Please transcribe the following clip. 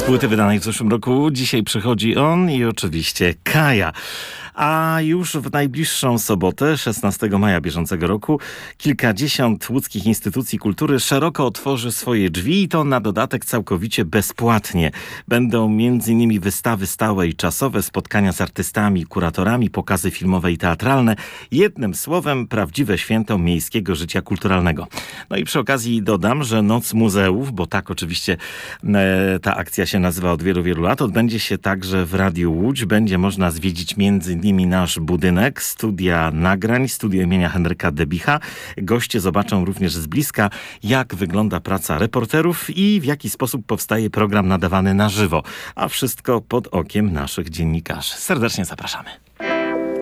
płyty wydanej w zeszłym roku. Dzisiaj przychodzi on i oczywiście Kaja. A już w najbliższą sobotę, 16 maja bieżącego roku, kilkadziesiąt łódzkich instytucji kultury szeroko otworzy swoje drzwi i to na dodatek całkowicie bezpłatnie. Będą m.in. wystawy stałe i czasowe, spotkania z artystami, kuratorami, pokazy filmowe i teatralne. Jednym słowem, prawdziwe święto miejskiego życia kulturalnego. No i przy okazji dodam, że Noc Muzeów, bo tak oczywiście ta akcja się nazywa od wielu, wielu lat, odbędzie się także w Radiu Łódź. Będzie można zwiedzić m.in. nasz budynek, studia nagrań, studio imienia Henryka Debicha. Goście zobaczą również z bliska, jak wygląda praca reporterów i w jaki sposób powstaje program nadawany na żywo. A wszystko pod okiem naszych dziennikarzy. Serdecznie zapraszamy.